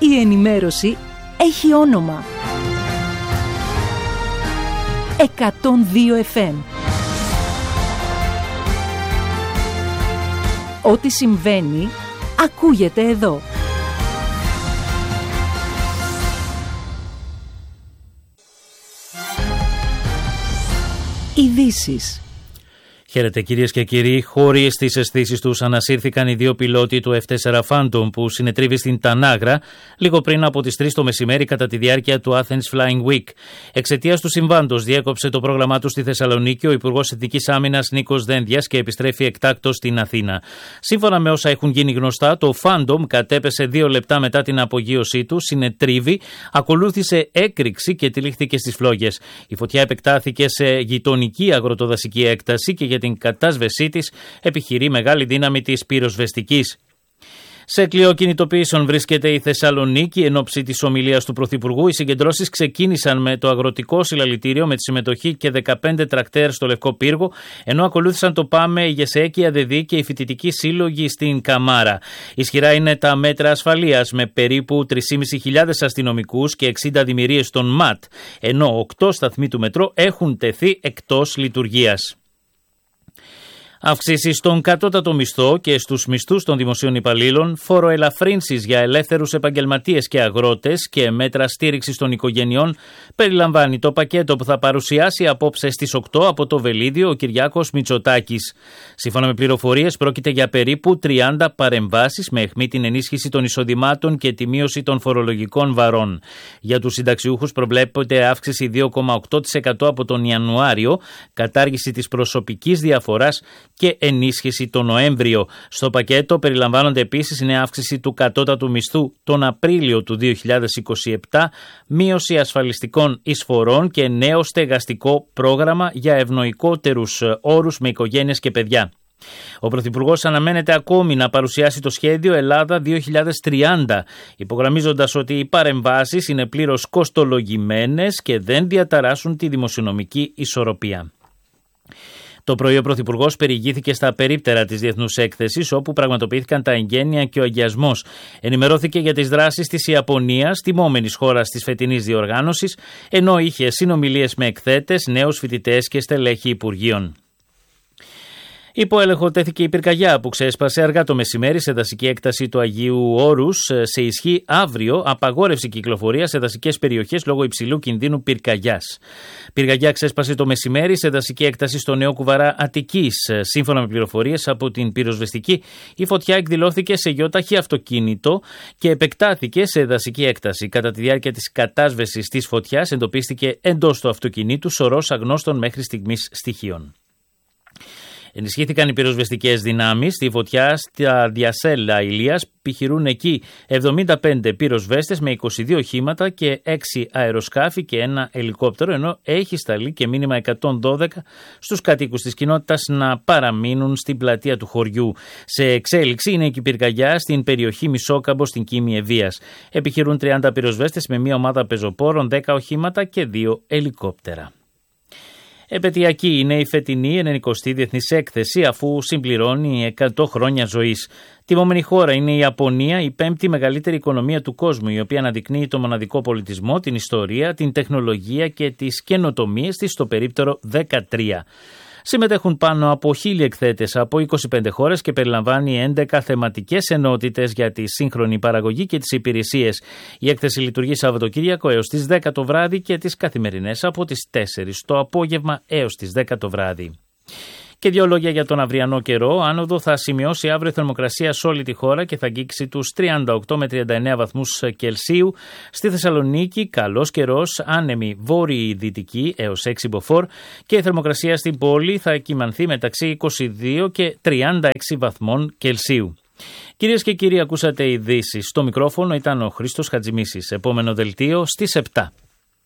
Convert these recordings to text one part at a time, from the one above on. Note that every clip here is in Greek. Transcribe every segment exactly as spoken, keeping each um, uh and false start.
Η ενημέρωση έχει όνομα. εκατόν δύο εφ εμ. Ό,τι συμβαίνει, ακούγεται εδώ. Ειδήσεις. Χαίρετε κυρίες και κύριοι. Χωρίς τις αισθήσεις τους ανασύρθηκαν οι δύο πιλότοι του εφ τέσσερα Phantom που συνετρίβει στην Τανάγρα λίγο πριν από τις τρεις το μεσημέρι κατά τη διάρκεια του Athens Flying Week. Εξαιτίας του συμβάντος διέκοψε το πρόγραμμά του στη Θεσσαλονίκη ο Υπουργός Εθνικής Άμυνας Νίκος Δένδιας και επιστρέφει εκτάκτως στην Αθήνα. Σύμφωνα με όσα έχουν γίνει γνωστά, το Phantom κατέπεσε δύο λεπτά μετά την απογείωσή του, συνετρίβη, ακολούθησε έκρηξη και τυλίχθηκε στις φλόγες. Η φωτιά επεκτάθηκε σε γειτονική αγροτοδασική έκταση και για την κατάσβεσή της επιχειρεί μεγάλη δύναμη της πυροσβεστικής. Σε κλειό κινητοποιήσεων βρίσκεται η Θεσσαλονίκη. Εν ώψη της ομιλίας του Πρωθυπουργού, οι συγκεντρώσεις ξεκίνησαν με το αγροτικό συλλαλητήριο με τη συμμετοχή και δεκαπέντε τρακτέρ στο Λευκό Πύργο, ενώ ακολούθησαν το ΠΑΜΕ, η ΓΕΣΕΚ, η ΑΔΕΔΗ και οι φοιτητικοί σύλλογοι στην Καμάρα. Ισχυρά είναι τα μέτρα ασφαλείας με περίπου τρεις χιλιάδες πεντακόσιους αστυνομικούς και εξήντα δημιουργίες των ΜΑΤ, ενώ οκτώ σταθμοί του μετρό έχουν τεθεί εκτός λειτουργίας. Αυξήσεις στον κατώτατο μισθό και στους μισθούς των δημοσίων υπαλλήλων, φοροελαφρύνσεις για ελεύθερους επαγγελματίες και αγρότες και μέτρα στήριξης των οικογενειών περιλαμβάνει το πακέτο που θα παρουσιάσει απόψε στις οκτώ από το Βελίδιο ο Κυριάκος Μητσοτάκης. Σύμφωνα με πληροφορίες, πρόκειται για περίπου τριάντα παρεμβάσεις με αιχμή την ενίσχυση των εισοδημάτων και τη μείωση των φορολογικών βαρών. Για τους συνταξιούχους προβλέπεται αύξηση δύο κόμμα οκτώ τοις εκατό από τον Ιανουάριο, κατάργηση της προσωπικής διαφοράς και ενίσχυση τον Νοέμβριο. Στο πακέτο περιλαμβάνονται επίσης η νέα αύξηση του κατώτατου μισθού τον Απρίλιο του δύο χιλιάδες είκοσι επτά, μείωση ασφαλιστικών εισφορών και νέο στεγαστικό πρόγραμμα για ευνοϊκότερους όρους με οικογένειες και παιδιά. Ο Πρωθυπουργός αναμένεται ακόμη να παρουσιάσει το σχέδιο Ελλάδα δύο χιλιάδες τριάντα, υπογραμμίζοντας ότι οι παρεμβάσεις είναι πλήρως κοστολογημένες και δεν διαταράσσουν τη δημοσιονομική ισορροπία. Το πρωί ο Πρωθυπουργός περιηγήθηκε στα περίπτερα της Διεθνούς Έκθεσης, όπου πραγματοποιήθηκαν τα εγγένεια και ο αγιασμός. Ενημερώθηκε για τις δράσεις της Ιαπωνίας, τιμόμενης χώρας της φετινής διοργάνωσης, ενώ είχε συνομιλίες με εκθέτες, νέους φοιτητές και στελέχη υπουργείων. Υπό έλεγχο τέθηκε η πυρκαγιά που ξέσπασε αργά το μεσημέρι σε δασική έκταση του Αγίου Όρους. Σε ισχύ αύριο απαγόρευση κυκλοφορία σε δασικές περιοχές λόγω υψηλού κινδύνου πυρκαγιάς. Πυρκαγιά ξέσπασε το μεσημέρι σε δασική έκταση στο Νέο Κουβαρά Αττικής. Σύμφωνα με πληροφορίες από την πυροσβεστική, η φωτιά εκδηλώθηκε σε γεωταχή αυτοκίνητο και επεκτάθηκε σε δασική έκταση. Κατά τη διάρκεια της κατάσβεσης της φωτιάς εντοπίστηκε εντός του αυτοκινήτου σωρός αγνώστων μέχρι στιγμής στοιχείων. Ενισχύθηκαν οι πυροσβεστικές δυνάμεις. Στη φωτιά στα Διασέλα Ηλίας πηχηρούν εκεί εβδομήντα πέντε πυροσβέστες με είκοσι δύο οχήματα και έξι αεροσκάφη και ένα ελικόπτερο, ενώ έχει σταλεί και μήνυμα εκατόν δώδεκα στους κατοίκους της κοινότητας να παραμείνουν στην πλατεία του χωριού. Σε εξέλιξη είναι η πυρκαγιά στην περιοχή Μισόκαμπο στην Κίμη Ευβοίας. Επιχειρούν τριάντα πυροσβέστες με μία ομάδα πεζοπόρων, δέκα οχήματα και δύο ελικόπτερα. Επαιτειακή είναι η φετινή ενενηκοστή Διεθνής Έκθεση, αφού συμπληρώνει εκατό χρόνια ζωής. Τιμόμενη χώρα είναι η Ιαπωνία, η πέμπτη μεγαλύτερη οικονομία του κόσμου, η οποία αναδεικνύει το μοναδικό πολιτισμό, την ιστορία, την τεχνολογία και τις καινοτομίες της στο περίπτερο δεκατρία. Συμμετέχουν πάνω από χίλιοι εκθέτες από είκοσι πέντε χώρες και περιλαμβάνει έντεκα θεματικές ενότητες για τη σύγχρονη παραγωγή και τις υπηρεσίες. Η έκθεση λειτουργεί Σαββατοκύριακο έως τις δέκα το βράδυ και τις καθημερινές από τις τέσσερις το απόγευμα έως τις δέκα το βράδυ. Και δύο λόγια για τον αυριανό καιρό. Άνοδο θα σημειώσει αύριο θερμοκρασία σε όλη τη χώρα και θα αγγίξει τους τριάντα οκτώ με τριάντα εννέα βαθμούς Κελσίου. Στη Θεσσαλονίκη καλός καιρός, άνεμη βόρειη δυτική έως έξι μποφόρ και η θερμοκρασία στην πόλη θα κυμανθεί μεταξύ είκοσι δύο και τριάντα έξι βαθμών Κελσίου. Κυρίες και κύριοι, ακούσατε ειδήσεις. Στο μικρόφωνο ήταν ο Χρήστος Χατζημίσης. Επόμενο δελτίο στις επτά.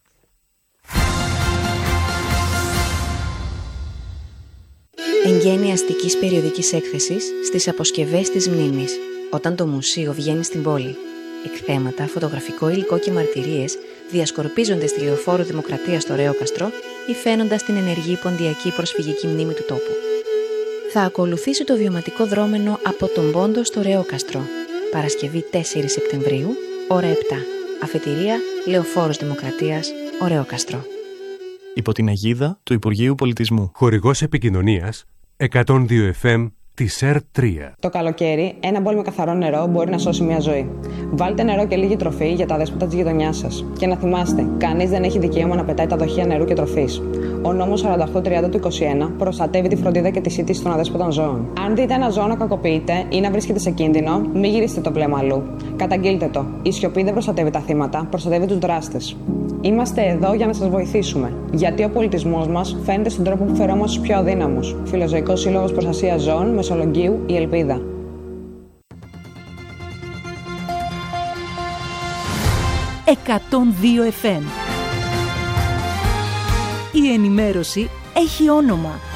Εγγένεια αστικής περιοδικής έκθεσης στις αποσκευές της μνήμης, όταν το μουσείο βγαίνει στην πόλη. Εκθέματα, φωτογραφικό υλικό και μαρτυρίες διασκορπίζονται στη Λεωφόρο Δημοκρατίας στο Ρέοκαστρο, υφαίνοντας την ενεργή ποντιακή προσφυγική μνήμη του τόπου. Θα ακολουθήσει το βιωματικό δρόμενο από τον Πόντο στο Ρέοκαστρο, Παρασκευή τέσσερις Σεπτεμβρίου, ώρα επτά. Αφετηρία Λεωφόρος Δημοκρατίας, Ωρεόκαστρο. Υπό την αιγίδα του Υπουργείου Πολιτισμού. Χορηγός επικοινωνίας εκατόν δύο εφ εμ της ΕΡ τρία. Το καλοκαίρι, ένα μπολ με καθαρό νερό μπορεί να σώσει μια ζωή. Βάλτε νερό και λίγη τροφή για τα αδέσποτα της γειτονιάς σας. Και να θυμάστε, κανείς δεν έχει δικαίωμα να πετάει τα δοχεία νερού και τροφής. Ο νόμος σαράντα οκτώ τριάντα του είκοσι ένα προστατεύει τη φροντίδα και τη σύντηση των αδέσποτων ζώων. Αν δείτε ένα ζώο να κακοποιείται ή να βρίσκεται σε κίνδυνο, μην γυρίσετε το βλέμμα αλλού. Καταγγείλτε το. Η σιωπή δεν προστατεύει τα θύματα, προστατεύει τους δράστες. Είμαστε εδώ για να σας βοηθήσουμε. Γιατί ο πολιτισμός μας φαίνεται στον τρόπο που φερόμαστε στους πιο αδύναμους. Φιλοζωικός Σύλλογος Προστασίας Ζώων, Μεσολογγίου, η Ελπίδα. εκατόν δύο εφ εμ. Η ενημέρωση έχει όνομα.